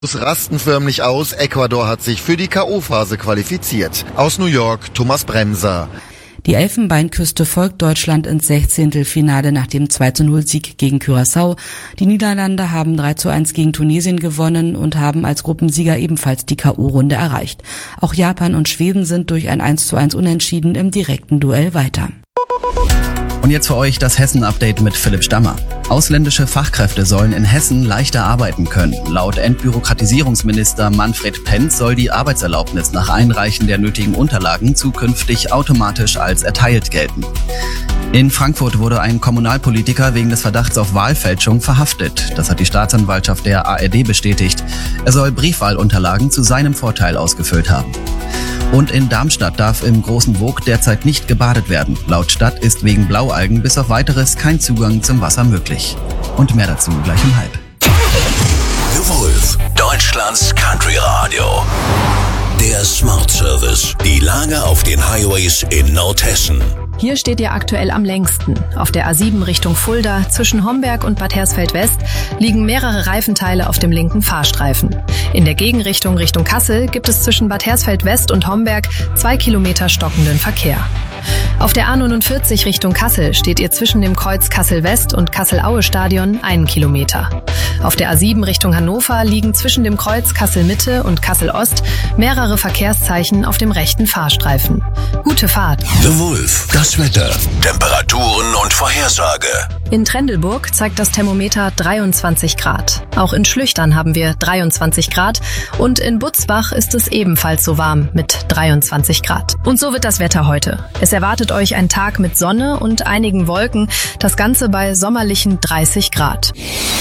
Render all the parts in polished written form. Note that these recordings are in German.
Rasten förmlich aus. Ecuador hat sich für die K.O.-Phase qualifiziert. Aus New York, Thomas Bremser. Die Elfenbeinküste folgt Deutschland ins 16. Finale nach dem 2:0-Sieg gegen Curaçao. Die Niederlande haben 3:1 gegen Tunesien gewonnen und haben als Gruppensieger ebenfalls die K.O.-Runde erreicht. Auch Japan und Schweden sind durch ein 1:1 Unentschieden im direkten Duell weiter. Und jetzt für euch das Hessen-Update mit Philipp Stammer. Ausländische Fachkräfte sollen in Hessen leichter arbeiten können. Laut Entbürokratisierungsminister Manfred Pentz soll die Arbeitserlaubnis nach Einreichen der nötigen Unterlagen zukünftig automatisch als erteilt gelten. In Frankfurt wurde ein Kommunalpolitiker wegen des Verdachts auf Wahlfälschung verhaftet. Das hat die Staatsanwaltschaft der ARD bestätigt. Er soll Briefwahlunterlagen zu seinem Vorteil ausgefüllt haben. Und in Darmstadt darf im Großen Wog derzeit nicht gebadet werden. Laut Stadt ist wegen Blaualgen bis auf Weiteres kein Zugang zum Wasser möglich. Und mehr dazu gleich um 12:30. The Wolf, Deutschlands Country Radio. Der Smart Service. Die Lage auf den Highways in Nordhessen. Hier steht ihr aktuell am längsten. Auf der A7 Richtung Fulda zwischen Homberg und Bad Hersfeld-West liegen mehrere Reifenteile auf dem linken Fahrstreifen. In der Gegenrichtung Richtung Kassel gibt es zwischen Bad Hersfeld-West und Homberg 2 Kilometer stockenden Verkehr. Auf der A49 Richtung Kassel steht ihr zwischen dem Kreuz Kassel-West und Kassel-Aue-Stadion 1 Kilometer. Auf der A7 Richtung Hannover liegen zwischen dem Kreuz Kassel-Mitte und Kassel-Ost mehrere Verkehrszeichen auf dem rechten Fahrstreifen. Gute Fahrt. The Wolf, das Wetter, Temperaturen und Vorhersage. In Trendelburg zeigt das Thermometer 23 Grad. Auch in Schlüchtern haben wir 23 Grad und in Butzbach ist es ebenfalls so warm mit 23 Grad. Und so wird das Wetter heute. Es erwartet euch ein Tag mit Sonne und einigen Wolken, das Ganze bei sommerlichen 30 Grad.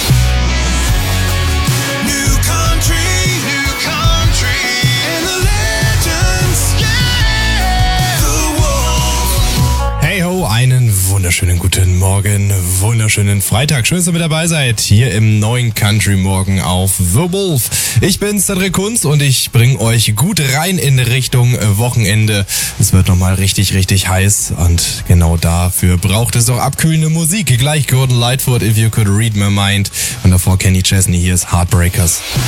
Hey ho, einen wunderschönen guten Morgen, wunderschönen Freitag. Schön, dass ihr mit dabei seid, hier im neuen Country Morgen auf The Wolf. Ich bin Cedric Kunz und ich bringe euch gut rein in Richtung Wochenende. Es wird nochmal richtig, richtig heiß und genau dafür braucht es auch abkühlende Musik. Gleich Gordon Lightfoot, If You Could Read My Mind, und davor Kenny Chesney, hier ist Heartbreakers.